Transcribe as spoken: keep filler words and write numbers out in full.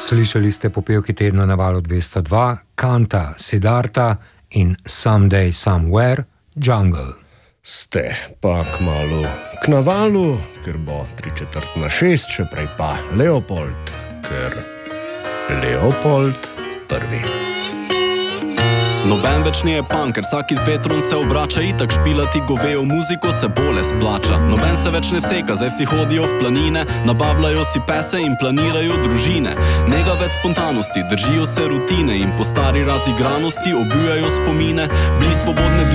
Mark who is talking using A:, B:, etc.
A: Slišali ste popevki tedna na valu dvesto dva, Kanta, Siddharta in Someday Somewhere, Jungle.
B: Ste pa kmalu k navalu, ker bo tri četrt na šest, še prej pa Leopold, ker Leopold prvi.
C: Noben več nije punk, ker vsak iz vetron se obrača, itak špilati govejo muziko se bolje splača. Noben se več ne vseka, zdaj vsi hodijo v planine, nabavljajo si pese in planirajo družine. Nega več spontanosti, držijo se rutine in po stari razigranosti obujajo spomine, bili svobodne